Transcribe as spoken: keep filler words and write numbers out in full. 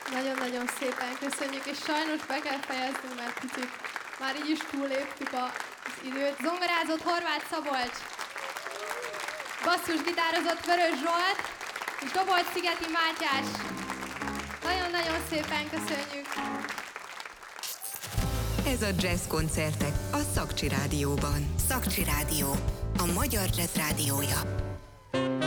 Nagyon-nagyon szépen köszönjük, és sajnos be kell fejeznünk, mert kicsit már így is túlléptük az időt. Zongorázott Horváth Szabolcs, basszusgitározott Vörös Zsolt, és dobolt Szigeti Mátyás. Nagyon-nagyon szépen köszönjük! Ez a Jazz koncertek a Szakcsi Rádióban. Szakcsi Rádió, a magyar jazz rádiója.